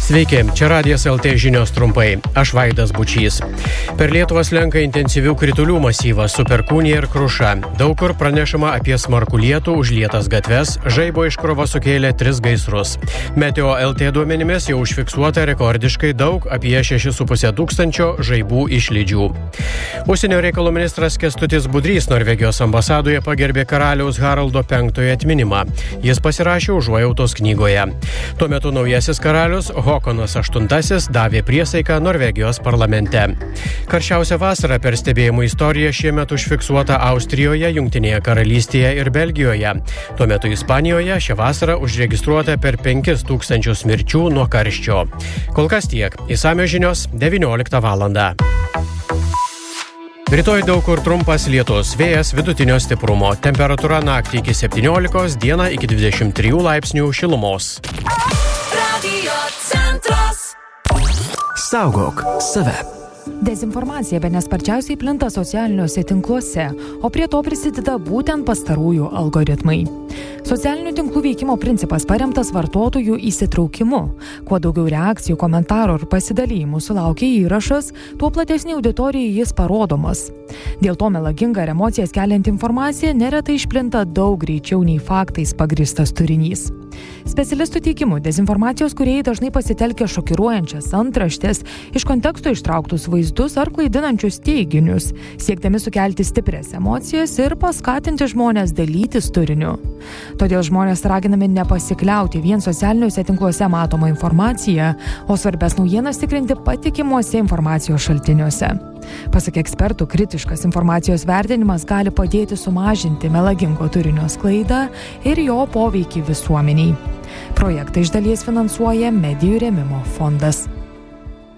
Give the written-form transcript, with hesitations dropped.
Sveiki, čia Radijas LT žinios trumpai. Aš Vaidas Bučys. Per Lietuvą slenka intensyvių kritulių masyvas su perkūnija ir kruša. Daug kur pranešama apie smarkų lietų, užlietas gatves, žaibo iškrova sukėlė 3 gaisrus. Meteo LT duomenimis jau užfiksuota rekordiškai daug, apie 6,5 tūkstančio žaibų išlydžių. Užsienio reikalų ministras Kęstutis Budrys Norvegijos ambasadoje pagerbė karaliaus Haraldo V atminimą. Jis pasirašė užuojautos knygoje. Tuo metu naujasis karalius Håkonas VIII davė priesaiką Norvegijos parlamente. Karščiausia vasara per stebėjimų istoriją šiemet užfiksuota Austrijoje, Jungtinėje karalystėje ir Belgijoje. Tuo metu Ispanijoje šią vasarą užregistruota per 5,000 mirčių nuo karščio. Kol kas tiek. Išsamios žinios 19 valandą. Rytoj daug kur trumpas lietus, vėjas vidutinio stiprumo, temperatūra naktį iki 17, dieną iki 23 laipsnių šilumos. Saugok save. Dezinformacija bene sparčiausiai plinta socialiniuose tinkluose, o prie to prisideda būtent pastarųjų algoritmai. Socialinių tinklų veikimo principas paremtas vartotojų įsitraukimu. Kuo daugiau reakcijų, komentarų ir pasidalymų sulaukia įrašas, tuo platesnė auditorijai jis parodomas. Dėl to melagingą ir emocijas kelianti informacija neretai išplinta daug greičiau nei faktais pagrįstas turinys. Specialistų teigimu, dezinformacijos kūrėjai dažnai pasitelkia šokiruojančias antraštes, iš konteksto ištrauktus vaizdus ar klaidinančius teiginius, siekdami sukelti stiprias emocijas ir paskatinti žmones dalytis turiniu. Todėl žmonės raginami nepasikliauti vien socialiniuose tinkluose matomą informaciją, o svarbias naujienas tikrinti patikimuose informacijos šaltiniuose. Pasak ekspertų, kritiškas informacijos vertinimas gali padėti sumažinti melagingo turinio sklaidą ir jo poveikį visuomeniai. Projektą iš dalies finansuoja Medijų rėmimo fondas.